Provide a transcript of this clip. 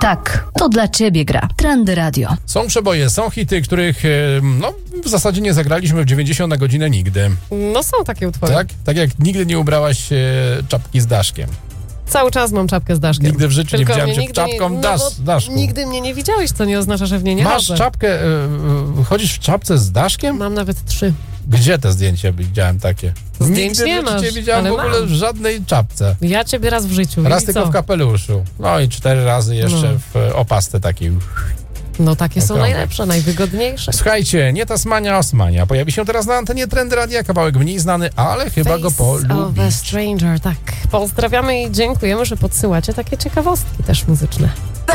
Tak, to dla ciebie gra. Trendy Radio. Są przeboje, są hity, których w zasadzie nie zagraliśmy w 90 na godzinę nigdy. No są takie utwory. Tak? Tak jak nigdy nie ubrałaś czapki z daszkiem. Cały czas mam czapkę z daszkiem. Nigdy w życiu Tylko nie widziałem mnie cię nigdy czapką daszku. Nigdy mnie nie widziałeś, co nie oznacza, że w niej nie Masz chodzę. czapkę, chodzisz w czapce z daszkiem? Mam nawet 3. Gdzie te zdjęcia widziałem takie? Zdjęć Nigdy nie w życiu masz, cię widziałem ale w ogóle mam. w żadnej czapce. Ja ciebie raz w życiu. Raz i tylko co? w kapeluszu. No i 4 razy jeszcze w opasce takiej. No takie są Okrągłe. najlepsze, najwygodniejsze. Słuchajcie, nie Tasmania, Osmania. Pojawi się teraz na antenie Trendy Radia, kawałek mniej znany, ale chyba go Face of a polubisz. Stranger, tak. Pozdrawiamy i dziękujemy, że podsyłacie takie ciekawostki też muzyczne.